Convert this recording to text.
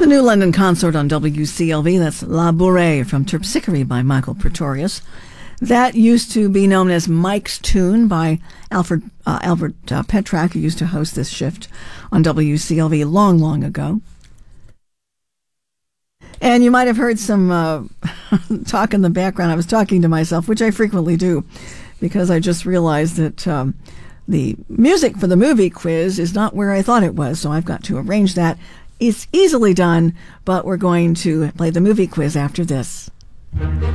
The New London Consort on WCLV, that's La Bourrée from Terpsichore by Michael Pretorius. That used to be known as Mike's Tune by Albert Petrak, who used to host this shift on WCLV long, long ago. And you might have heard some talk in the background. I was talking to myself, which I frequently do, because I just realized that the music for the movie quiz is not where I thought it was, so I've got to arrange that. It's easily done, but we're going to play the movie quiz after this.